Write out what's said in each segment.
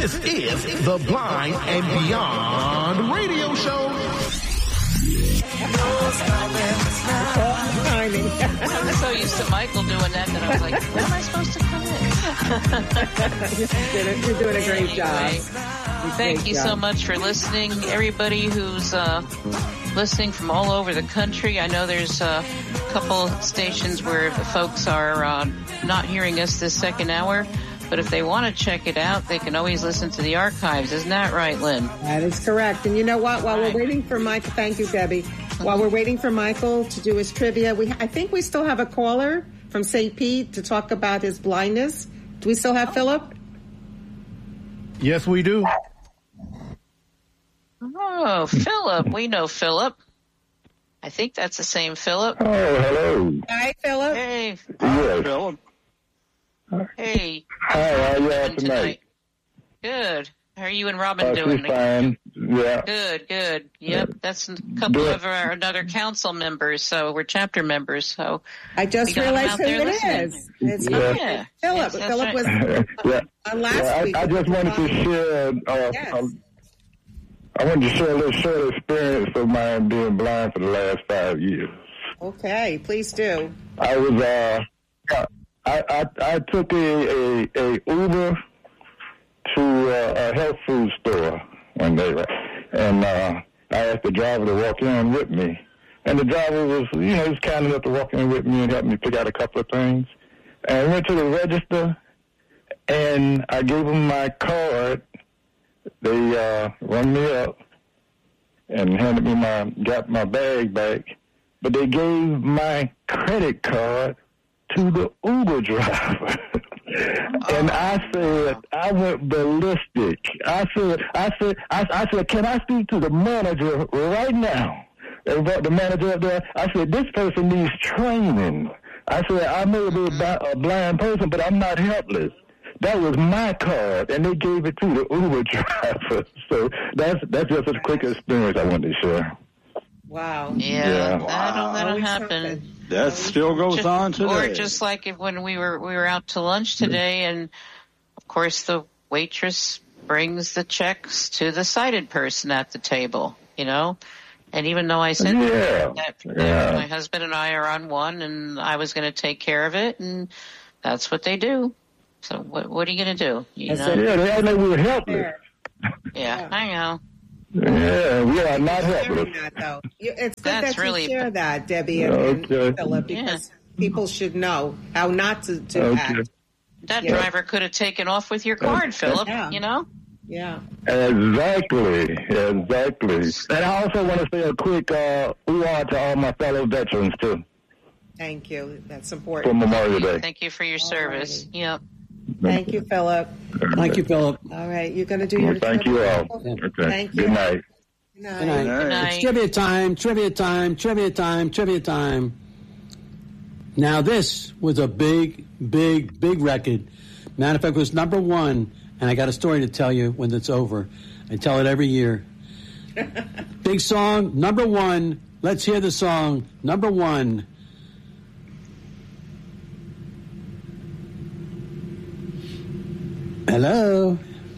This is the Blind and Beyond radio show. I'm so used to Michael doing that I was like, when am I supposed to come in? You're doing a great job. Thank you so much for listening. Everybody who's listening from all over the country. I know there's a couple stations where the folks are not hearing us this second hour. But if they want to check it out, they can always listen to the archives. Isn't that right, Lynn? That is correct. And you know what? While we're waiting for Michael, thank you, Debbie. While we're waiting for Michael to do his trivia, I think we still have a caller from St. Pete to talk about his blindness. Do we still have Philip? Yes, we do. Oh, Philip. We know Philip. I think that's the same Philip. Oh, hello. Hi, Philip. Hey. Yes. Philip. Hey. Hi, how are you all tonight? Good. How are you and Robin doing? Fine. Yeah. Good. Yep. That's a couple of another council members, so we're chapter members. So I just realized who it is. It's Philip. Yes, Philip was on last week. I just wanted to share. I wanted to share a little short experience of mine being blind for the last 5 years. Okay, please do. I was I took a Uber to a health food store one day, and I asked the driver to walk in with me. And the driver was, he was kind enough to walk in with me and help me pick out a couple of things. And I went to the register, and I gave them my card. They rung me up and handed me got my bag back. But they gave my credit card to the Uber driver. And I said, I went ballistic. I said, can I speak to the manager right now? And the manager up there, I said, this person needs training. I said, I may be a blind person, but I'm not helpless. That was my card, and they gave it to the Uber driver. So that's just a quick experience I wanted to share. Wow. Yeah. That'll happen. That still goes on today. Or just like when we were out to lunch today, and of course the waitress brings the checks to the sighted person at the table, And even though I said that my husband and I are on one, and I was going to take care of it, and that's what they do. So what are you going to do? Yeah, they all know we were helpless. Yeah, I know. Yeah, we are not helpless. It's good that you share that, Debbie and Philip, because people should know how not to act. That driver could have taken off with your card, Philip, Yeah. Exactly. And I also want to say a quick ooh-ah to all my fellow veterans, too. Thank you. That's important. For Memorial Day. Thank you for your service. Yep. Thank you, Philip. Thank you, Philip. All right, you're going to do your thank you all. Okay. Okay. Thank you. Good night. Good night. Good night. It's trivia time. Now, this was a big record. Matter of fact, it was number one, and I got a story to tell you when it's over. I tell it every year. Big song, number one. Let's hear the song, number one. Hello.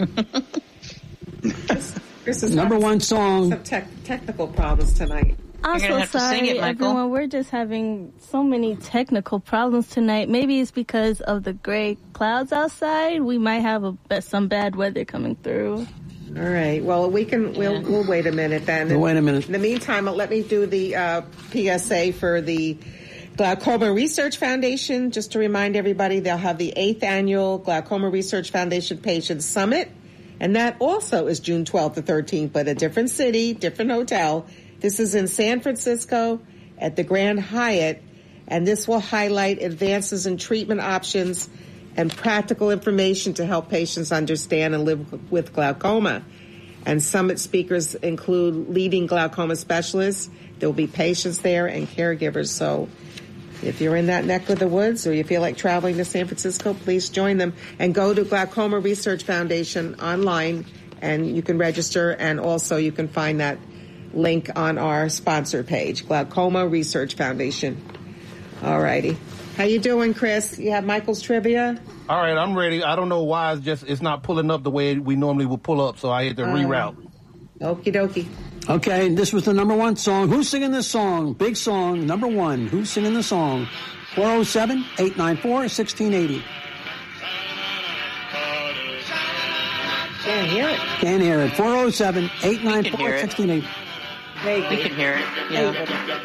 This is number one song. Some technical problems tonight. I'm so sorry, everyone. We're just having so many technical problems tonight. Maybe it's because of the gray clouds outside. We might have some bad weather coming through. All right. Well, we'll wait a minute then. We'll wait a minute. In the meantime, let me do the PSA for the Glaucoma Research Foundation. Just to remind everybody, they'll have the 8th annual Glaucoma Research Foundation Patient Summit. And that also is June 12th to 13th, but a different city, different hotel. This is in San Francisco at the Grand Hyatt, and this will highlight advances in treatment options and practical information to help patients understand and live with glaucoma. And summit speakers include leading glaucoma specialists. There will be patients there and caregivers. So if you're in that neck of the woods or you feel like traveling to San Francisco, please join them and go to Glaucoma Research Foundation online, and you can register, and also you can find that link on our sponsor page, Glaucoma Research Foundation. All righty. How you doing, Chris? You have Michael's trivia? All right, I'm ready. I don't know why it's not pulling up the way we normally would pull up, so I had to reroute. Okie dokie. Okay, this was the number one song. Who's singing this song? Big song, number one. Who's singing the song? 407-894-1680. Can't hear it. Can't hear it. 407-894-1680. We can hear it. Yeah.